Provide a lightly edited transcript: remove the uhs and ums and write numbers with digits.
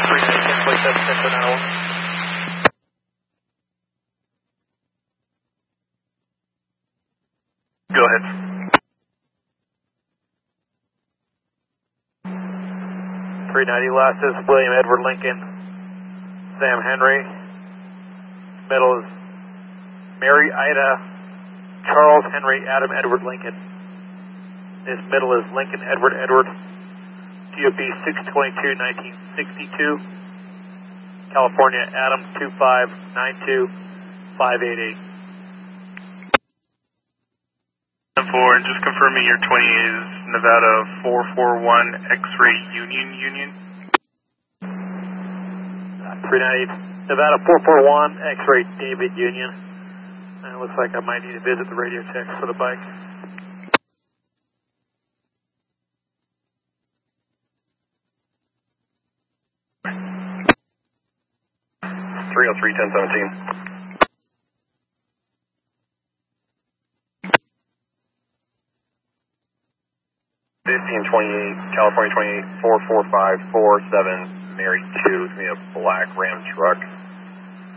Go ahead. 390, last is William Edward Lincoln, Sam Henry. Middle is Mary Ida Charles Henry Adam Edward Lincoln. This middle is Lincoln Edward Edward. TOP 6/22/1962. California Adam 2592588. And just confirming your 28 is Nevada 441 X-ray Union. 390 Nevada 441 X-ray David Union. And it looks like I might need to visit the radio checks for the bike. .303 1017. 1528, California 28, 44547, Mary 2. It's going to be a black Ram truck.